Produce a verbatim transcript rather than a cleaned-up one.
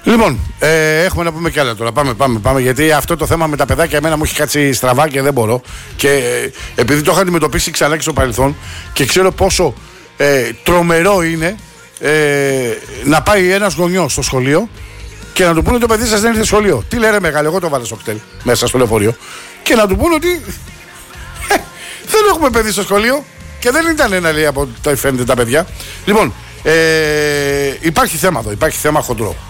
Λοιπόν, ε, έχουμε να πούμε κι άλλα τώρα. Πάμε, πάμε, πάμε. Γιατί αυτό το θέμα με τα παιδάκια εμένα μου έχει κάτσει στραβά και δεν μπορώ. Και ε, επειδή το έχω αντιμετωπίσει ξανά και στο παρελθόν και ξέρω πόσο ε, τρομερό είναι ε, να πάει ένας γονιός στο σχολείο και να του πούνε το παιδί σας δεν ήρθε σχολείο. Τι λέει ρε μεγάλο, εγώ το βάλω στο κτέλ μέσα στο λεωφορείο. Και να του πούνε ότι ε, δεν έχουμε παιδί στο σχολείο και δεν ήταν ένα λέει από τα φαίνεται τα παιδιά. Λοιπόν, ε, υπάρχει θέμα εδώ, υπάρχει θέμα χοντρό.